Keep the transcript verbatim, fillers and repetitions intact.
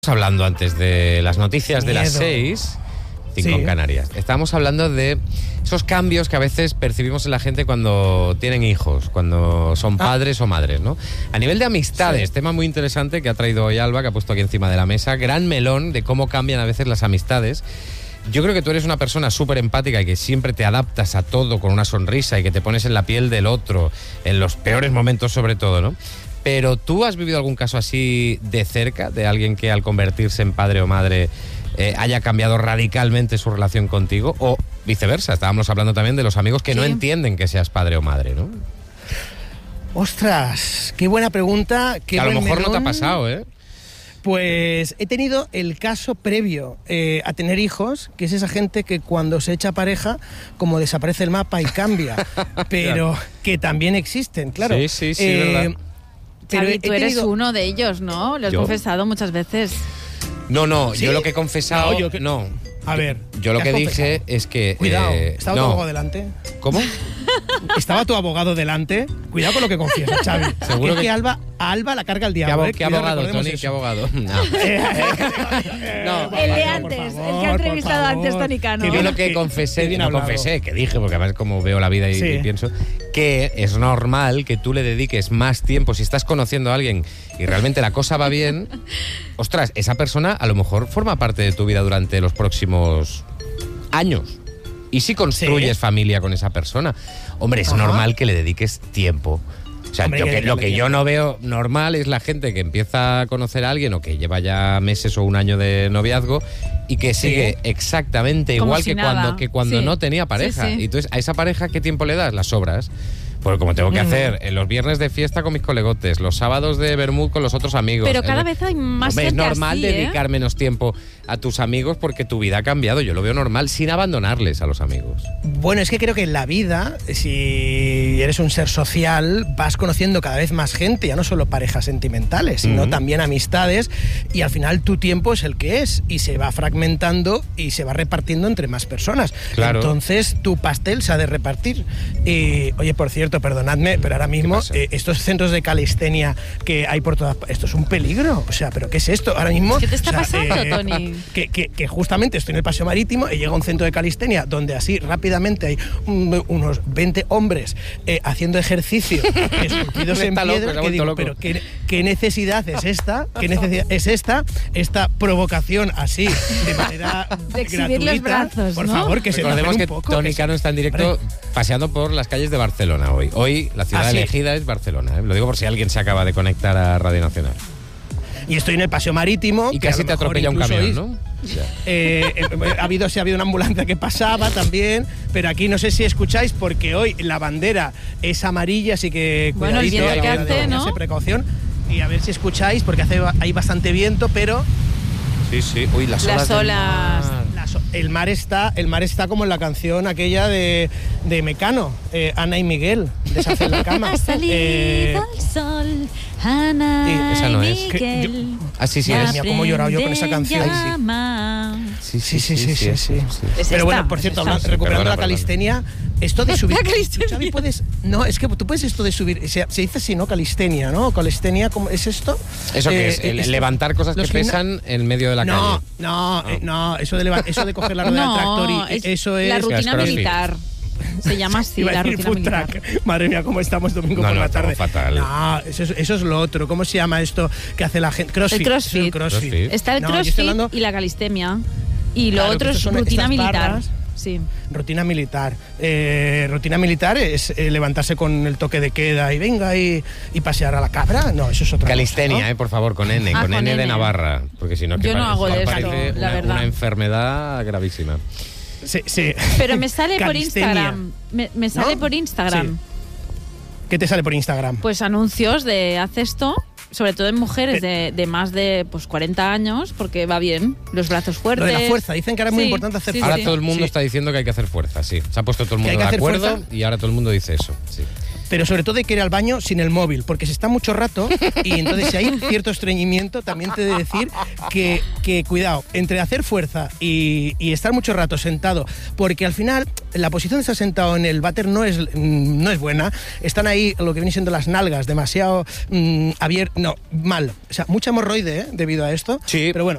Hablando antes de las noticias de Miedo. las seis, cinco Sí. en Canarias. Estábamos hablando de esos cambios que a veces percibimos en la gente cuando tienen hijos, cuando son padres ah. o madres, ¿no? A nivel de amistades, sí. tema muy interesante que ha traído hoy Alba, que ha puesto aquí encima de la mesa, gran melón de cómo cambian a veces las amistades. Yo creo que tú eres una persona súper empática y que siempre te adaptas a todo con una sonrisa y que te pones en la piel del otro, en los peores momentos sobre todo, ¿no? Pero ¿tú has vivido algún caso así de cerca, de alguien que al convertirse en padre o madre eh, haya cambiado radicalmente su relación contigo? O viceversa, estábamos hablando también de los amigos que sí. no entienden que seas padre o madre, ¿no? Ostras, qué buena pregunta. Qué que a lo mejor melón. no te ha pasado, ¿eh? Pues he tenido el caso previo eh, a tener hijos, que es esa gente que cuando se echa pareja, como desaparece el mapa y cambia, pero claro. que también existen, claro. Sí, sí, sí, eh, verdad. Pero Xavi, tú tenido... eres uno de ellos, ¿no? Lo has ¿Yo? confesado muchas veces. No, no, ¿Sí? yo lo que he confesado... No, yo que... no. A ver, yo lo que dije es que... Cuidado, eh, ¿estaba no. tu abogado delante? ¿Cómo? ¿Estaba tu abogado delante? Cuidado con lo que confiesas, Xavi. Seguro que... que Alba, a Alba la carga el diablo. ¿Qué, ¿eh? ¿qué abogado, Tony? ¿Qué abogado? No. no. El de antes, favor, el que ha entrevistado antes Tony Cano. Que yo lo que confesé, que no confesé, que dije, porque además como veo la vida y, sí. y pienso, que es normal que tú le dediques más tiempo, si estás conociendo a alguien y realmente la cosa va bien, ostras, esa persona a lo mejor forma parte de tu vida durante los próximos años. ¿Y si construyes ¿Sí? familia con esa persona? Hombre, es Ajá. normal que le dediques tiempo. O sea, Hombre, yo que, lo que yo no veo normal es la gente que empieza a conocer a alguien o que lleva ya meses o un año de noviazgo y que sigue ¿Sí? exactamente Como igual si que nada. cuando, que cuando sí. no tenía pareja. Sí, sí. Y entonces, ¿a esa pareja qué tiempo le das? Las sobras. Porque como tengo que mm. hacer en los viernes de fiesta con mis colegotes, los sábados de Bermud con los otros amigos. Pero cada el, vez hay más hombre, gente es normal así, dedicar ¿eh? menos tiempo a tus amigos porque tu vida ha cambiado. Yo lo veo normal, sin abandonarles a los amigos. Bueno, es que creo que en la vida, si eres un ser social, vas conociendo cada vez más gente, ya no solo parejas sentimentales, sino mm. también amistades, y al final tu tiempo es el que es, y se va fragmentando y se va repartiendo entre más personas. Claro. Entonces tu pastel se ha de repartir. Y, oye, por cierto, perdonadme, pero ahora mismo eh, estos centros de calistenia que hay por todas partes, esto es un peligro. O sea, ¿pero qué es esto? Ahora mismo... ¿Qué te está o sea, pasando, eh, Tony? Que, que, que justamente estoy en el Paseo Marítimo, he llegado a un centro de calistenia donde así rápidamente hay un, unos veinte hombres eh, haciendo ejercicio, esculpidos en piedra, loco, que digo, loco. pero ¿qué, ¿qué necesidad es esta? ¿Qué necesidad es esta? Esta provocación así, de manera de exhibir gratuita. Los brazos, por ¿no? favor, que se Recordemos que un poco, Tony que Cano se... está en directo paseando por las calles de Barcelona hoy. Hoy la ciudad ¿Ah, sí? elegida es Barcelona, ¿eh? Lo digo por si alguien se acaba de conectar a Radio Nacional. Y estoy en el Paseo Marítimo. Y casi te atropella un camión, oís, ¿no? Eh, eh, ha habido, sí, ha habido una ambulancia que pasaba también, pero aquí no sé si escucháis porque hoy la bandera es amarilla, así que bueno, el viento que hace, ¿no? Precaución. Y a ver si escucháis porque hace, hay bastante viento, pero... Sí, sí. Uy, las olas. Las olas. Las, el mar está, el mar está como en la canción aquella de, de Mecano, eh, Ana y Miguel, Deshacer la cama. Ha salido eh, el sol, Ana sí, esa no es. y Miguel. Yo, ah, sí, sí, madre mía, cómo he llorado yo con esa canción. Sí, sí, sí, sí, sí, sí, sí. Es Pero esta, bueno, por cierto, hablando, recuperando perdona, la calistenia, esto de subir... La calistenia. Xavi, puedes, no, es que tú puedes esto de subir, se, se dice así, ¿no? Calistenia, ¿no? Calistenia, ¿cómo es esto? ¿Eso eh, qué es? El, esto, levantar cosas que pesan en medio de la no, calle. No, no, eh, no, eso de, leva, eso de coger la rueda no, del tractor y es eso es... La rutina militar. Se llama así, la rutina militar. Track. Madre mía, cómo estamos domingo no, por no, la tarde. Fatal. No, eso es, eso es lo otro. ¿Cómo se llama esto que hace la gente? Crossfit. El crossfit. El crossfit. crossfit. Está el no, crossfit hablando... y la calistemia. Y lo claro, otro es rutina militar. Barras. Sí. Rutina militar. Eh, rutina militar es eh, levantarse con el toque de queda y venga y, y pasear a la cabra. No, eso es otra Calistenia, cosa, ¿no? eh, por favor, con N, ah, con, con N, N de Navarra. Porque si no, que yo no hago de parece esto, una, la verdad. una enfermedad gravísima. Sí, sí. Pero me sale por Instagram. Me, me sale ¿no? por Instagram. Sí. ¿Qué te sale por Instagram? Pues anuncios de haz esto, sobre todo en mujeres de, de más de pues, cuarenta años, porque va bien, los brazos fuertes. Lo de la fuerza, dicen que ahora es muy sí, importante hacer sí, fuerza. Ahora sí. todo el mundo sí. está diciendo que hay que hacer fuerza, sí. Se ha puesto todo el mundo de acuerdo fuerza? Y ahora todo el mundo dice eso, sí. Pero sobre todo hay que ir al baño sin el móvil, porque se está mucho rato y entonces si hay cierto estreñimiento, también te he de decir que, que cuidado, entre hacer fuerza y, y estar mucho rato sentado, porque al final la posición de estar sentado en el váter no es, no es buena, están ahí lo que vienen siendo las nalgas demasiado mmm, abiertas, no, mal, o sea, mucha hemorroide ¿eh? Debido a esto, sí. pero bueno.